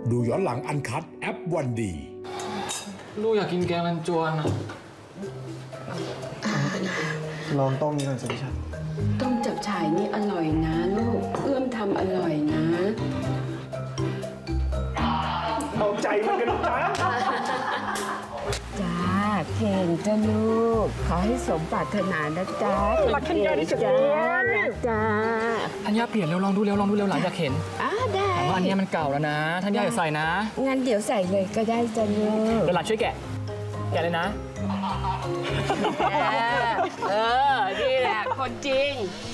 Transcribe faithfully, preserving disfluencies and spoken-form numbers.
ดูย้อนหลังอันคัดแอปวันดีลูกอยากกินแกงรันจวนนะลองต้มนี้ก่อนสิพี่ชัดต้มจับฉ่ายนี่อร่อยนะลูกเอื้อมทำอร่อยนะเอาใจมันกันจ้าจ้าเก่งจ้าลูกขอให้สมปรารถนานะจ้ารักขันยาที่สุดเลยนะจ้าธัญญาเปลี่ยนเร็วลองดูเร็วลองดูเร็วหลานอยากเห็นอ่าได้แต่ว่าอันนี้มันเก่าแล้วนะธัญญาอย่าใส่นะงั้นเดี๋ยวใส่เลยก็ได้จ้าลูกเดี๋ยวหลานช่วยแกะแกะเลยนะเออนี่แหละคนจริง